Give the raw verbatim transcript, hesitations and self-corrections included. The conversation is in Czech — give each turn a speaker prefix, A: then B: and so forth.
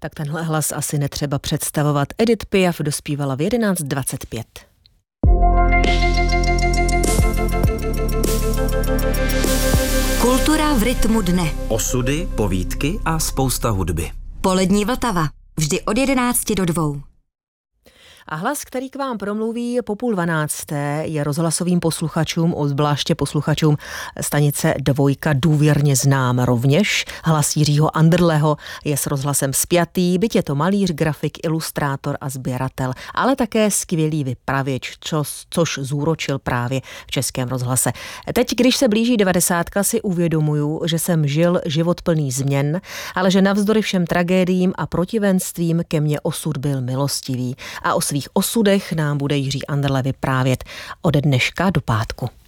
A: Tak tenhle hlas asi netřeba představovat. Edith Piaf dospívala v jedenáct dvacet pět.
B: Kultura v rytmu dne.
C: Osudy, povídky a spousta hudby.
B: Polední Vltava. Vždy od jedenácti do dvou.
A: A hlas, který k vám promluví po půl dvanácté, je rozhlasovým posluchačům, obzvláště posluchačům stanice Dvojka důvěrně znám rovněž. Hlas Jiřího Anderleho je s rozhlasem spjatý, byť je to malíř, grafik, ilustrátor a sběratel, ale také skvělý vypravěč, což, což zúročil právě v Českém rozhlase. Teď, když se blíží devadesátka, si uvědomuju, že jsem žil život plný změn, ale že navzdory všem tragédiím a protivenstvím ke mně osud byl milostivý. A o svých osudech nám bude Jiří Anderle vyprávět ode dneška do pátku.